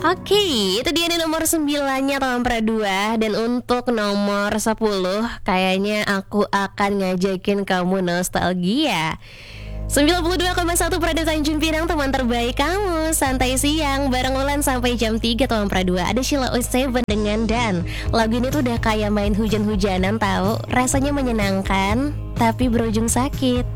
Oke, itu dia di nomor 9-nya Tom Pradua. Dan untuk nomor 10, kayaknya aku akan ngajakin kamu nostalgia. 92,1 Prada Tanjung Pinang, teman terbaik kamu. Santai siang bareng Ulan sampai jam 3 Tom Pradua. Ada Sheila O7 dengan Dan. Lagu ini tuh udah kayak main hujan-hujanan tahu. Rasanya menyenangkan tapi berujung sakit.